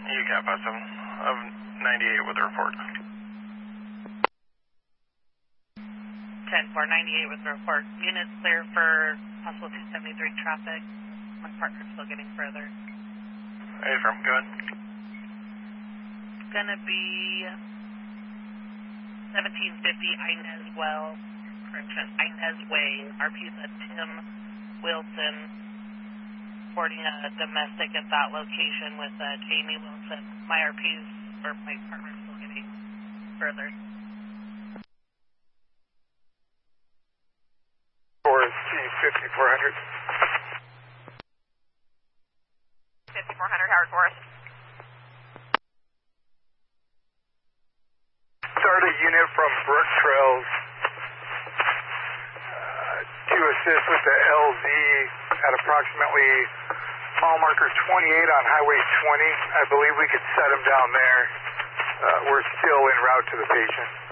UCAP 7 of 98 with a report. 10-498 with a report. Units clear for possible 273 traffic. My partner's still getting further. Hey, from good. It's gonna be 1750 Inez Well, correction, Inez Way. RP's at Tim Wilson, reporting a domestic at that location with Jamie Wilson. My RP's, or my partner's still getting further. Forest T 5400. 5400 Howard Forest. Start a unit from Brook Trails to assist with the LZ at approximately mile marker 28 on Highway 20. I believe we could set them down there. We're still en route to the patient.